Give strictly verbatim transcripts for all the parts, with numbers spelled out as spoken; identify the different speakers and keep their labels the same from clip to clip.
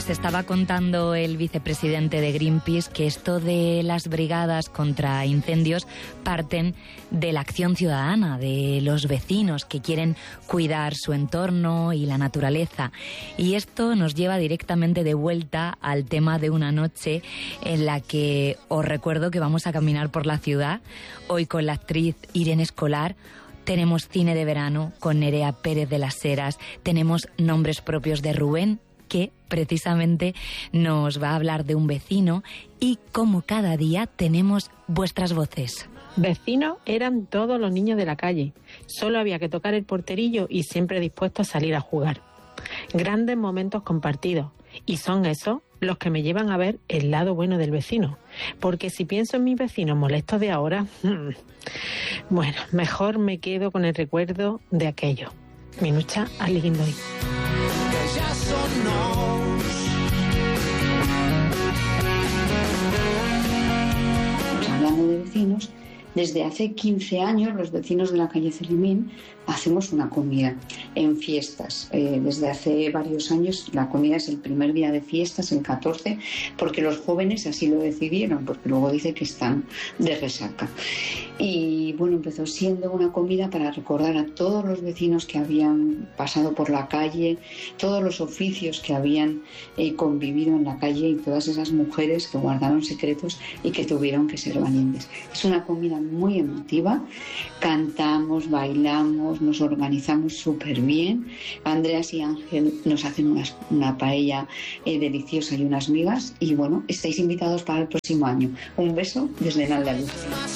Speaker 1: Nos estaba contando el vicepresidente de Greenpeace que esto de las brigadas contra incendios parten de la acción ciudadana, de los vecinos que quieren cuidar su entorno y la naturaleza. Y esto nos lleva directamente de vuelta al tema de una noche en la que os recuerdo que vamos a caminar por la ciudad, hoy con la actriz Irene Escolar. Tenemos cine de verano con Nerea Pérez de las Heras, tenemos nombres propios de Rubén, que precisamente nos va a hablar de un vecino, y como cada día tenemos vuestras voces.
Speaker 2: Vecinos eran todos los niños de la calle. Solo había que tocar el porterillo y siempre dispuestos a salir a jugar. Grandes momentos compartidos. Y son esos los que me llevan a ver el lado bueno del vecino. Porque si pienso en mis vecinos molestos de ahora, bueno, mejor me quedo con el recuerdo de aquello. Minucha Alguindoy.
Speaker 3: Hablando de vecinos, desde hace quince años los vecinos de la calle Celimín hacemos una comida en fiestas. Eh, desde hace varios años la comida es el primer día de fiestas, el catorce, porque los jóvenes así lo decidieron, porque luego dice que están de resaca. Y bueno, empezó siendo una comida para recordar a todos los vecinos que habían pasado por la calle, todos los oficios que habían eh, convivido en la calle y todas esas mujeres que guardaron secretos y que tuvieron que ser valientes. Es una comida muy emotiva, cantamos, bailamos, nos organizamos súper bien. Andreas y Ángel nos hacen unas, una paella eh, deliciosa y unas migas, y bueno, estáis invitados para el próximo año. Un beso desde el Andaluz.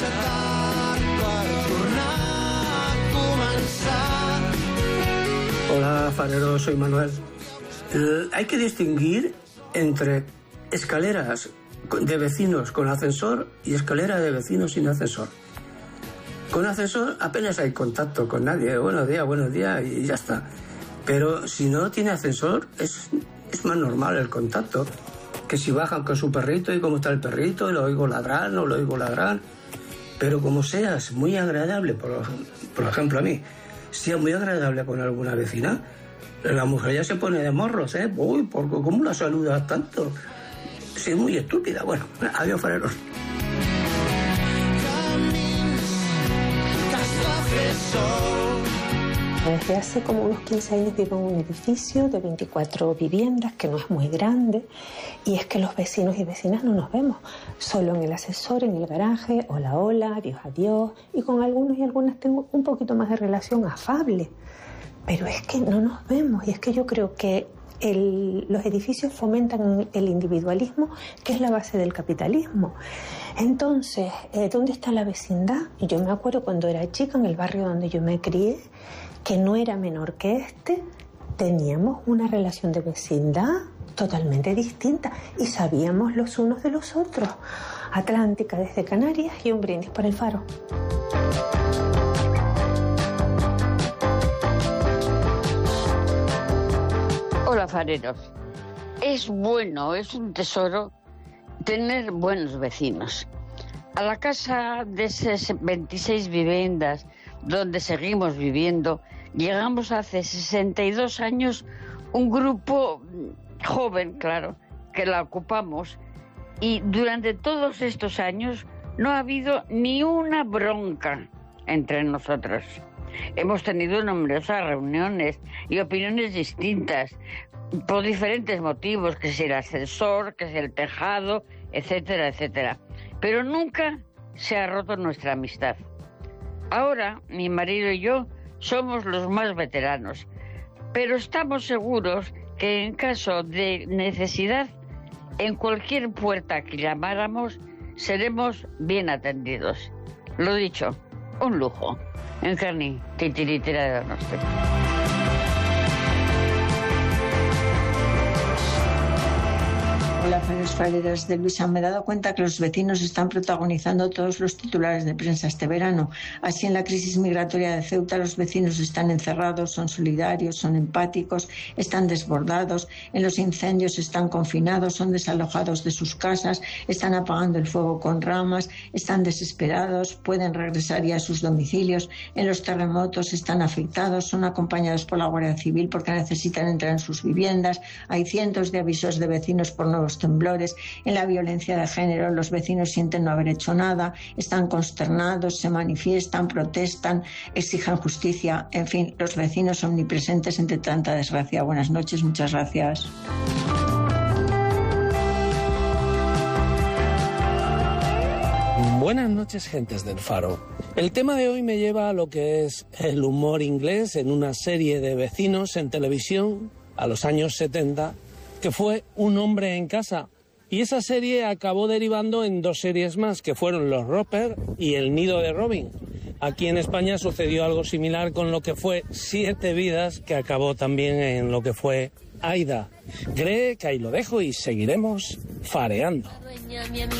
Speaker 4: Hola, farero, soy Manuel. Eh, hay que distinguir entre escaleras de vecinos con ascensor y escalera de vecinos sin ascensor. Con ascensor apenas hay contacto con nadie. Buenos días, buenos días, y ya está. Pero si no tiene ascensor, es, es más normal el contacto. Que si bajan con su perrito y cómo está el perrito, y lo oigo ladrar, no lo oigo ladrar. Pero como seas muy agradable, por, por ejemplo a mí, sea muy agradable con alguna vecina, la mujer ya se pone de morros, ¿eh? Uy, ¿por qué? ¿Cómo la saludas tanto? Sí, es muy estúpida. Bueno, adiós, fareros.
Speaker 5: Desde hace como unos quince años vivo en un edificio de veinticuatro viviendas que no es muy grande, y es que los vecinos y vecinas no nos vemos, solo en el ascensor, en el garaje, hola, hola, adiós, adiós, y con algunos y algunas tengo un poquito más de relación afable, pero es que no nos vemos, y es que yo creo que el, los edificios fomentan el individualismo, que es la base del capitalismo. Entonces, eh, ¿dónde está la vecindad? Yo me acuerdo cuando era chica, en el barrio donde yo me crié, que no era menor que este, teníamos una relación de vecindad totalmente distinta y sabíamos los unos de los otros. Atlántica desde Canarias y un brindis por el Faro.
Speaker 6: Hola, fareros. Es bueno, es un tesoro tener buenos vecinos. A la casa de esas veintiséis viviendas donde seguimos viviendo, llegamos hace sesenta y dos años un grupo joven, claro, que la ocupamos, y durante todos estos años no ha habido ni una bronca entre nosotros. Hemos tenido numerosas reuniones y opiniones distintas por diferentes motivos, que si el ascensor, que si el tejado, etcétera, etcétera. Pero nunca se ha roto nuestra amistad. Ahora, mi marido y yo somos los más veteranos, pero estamos seguros que en caso de necesidad, en cualquier puerta que llamáramos, seremos bien atendidos. Lo dicho, un lujo. Encarni, titiritera de Donosti.
Speaker 7: Hola, Fareros, Fareras de Luisa. Me he dado cuenta que los vecinos están protagonizando todos los titulares de prensa este verano. Así, en la crisis migratoria de Ceuta, los vecinos están encerrados, son solidarios, son empáticos, están desbordados. En los incendios están confinados, son desalojados de sus casas, están apagando el fuego con ramas, están desesperados, pueden regresar ya a sus domicilios. En los terremotos están afectados, son acompañados por la Guardia Civil porque necesitan entrar en sus viviendas. Hay cientos de avisos de vecinos por nuevos temblores. En la violencia de género, los vecinos sienten no haber hecho nada, están consternados, se manifiestan, protestan, exigen justicia. En fin, los vecinos omnipresentes entre tanta desgracia. Buenas noches, muchas gracias.
Speaker 8: Buenas noches, gentes del Faro. El tema de hoy me lleva a lo que es el humor inglés en una serie de vecinos en televisión a los años setenta, que fue Un hombre en casa. Y esa serie acabó derivando en dos series más, que fueron Los Roper y El nido de Robin. Aquí en España sucedió algo similar con lo que fue Siete vidas, que acabó también en lo que fue Aida. Cree que ahí lo dejo y seguiremos fareando.